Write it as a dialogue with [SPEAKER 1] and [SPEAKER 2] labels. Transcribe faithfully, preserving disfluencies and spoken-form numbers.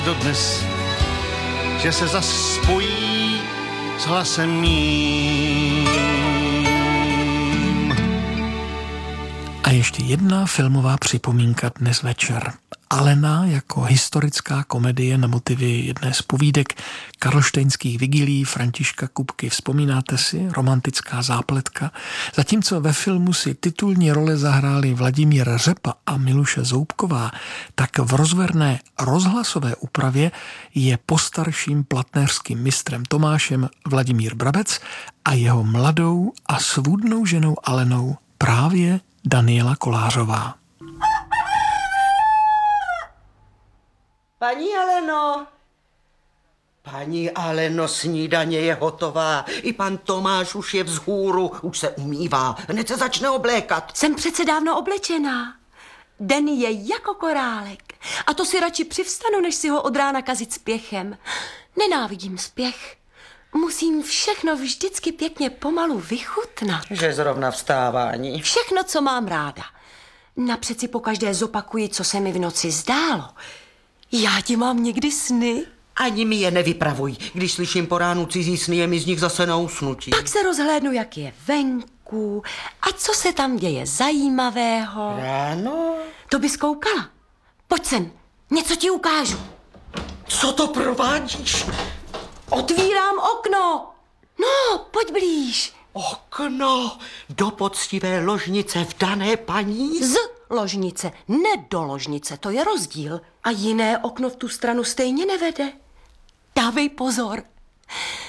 [SPEAKER 1] dodnes, že se zas spojí s hlasem mým.
[SPEAKER 2] A ještě jedna filmová připomínka dnes večer. Alena jako historická komedie na motivy jedné z povídek karlštejnských vigilí Františka Kupky. Vzpomínáte si? Romantická zápletka. Zatímco ve filmu si titulní role zahráli Vladimír Řepa a Miluše Zoubková, tak v rozverné rozhlasové úpravě je postarším platnéřským mistrem Tomášem Vladimír Brabec a jeho mladou a svůdnou ženou Alenou právě Daniela Kolářová.
[SPEAKER 3] Paní Aleno, paní Aleno, snídaně je hotová. I pan Tomáš už je vzhůru, už se umývá. Hned se začne oblékat.
[SPEAKER 4] Jsem přece dávno oblečená. Den je jako korálek. A to si radši přivstanu, než si ho od rána kazit spěchem. Nenávidím spěch. Musím všechno vždycky pěkně pomalu vychutnat.
[SPEAKER 3] Že zrovna vstávání.
[SPEAKER 4] Všechno, co mám ráda. Napřed si pokaždé zopakuji, co se mi v noci zdálo. Já ti mám někdy sny?
[SPEAKER 3] Ani mi je nevypravuj. Když slyším po ránu cizí sny, je mi z nich zase na usnutí.
[SPEAKER 4] Pak se rozhlédnu, jak je venku a co se tam děje zajímavého.
[SPEAKER 3] Ráno?
[SPEAKER 4] To bys koukala. Pojď sem, něco ti ukážu.
[SPEAKER 3] Co to provádíš?
[SPEAKER 4] Otvírám okno. No, pojď blíž.
[SPEAKER 3] Okno do poctivé ložnice vdané paní?
[SPEAKER 4] Z ložnice, ne do ložnice, to je rozdíl. A jiné okno v tu stranu stejně nevede. Dávej pozor.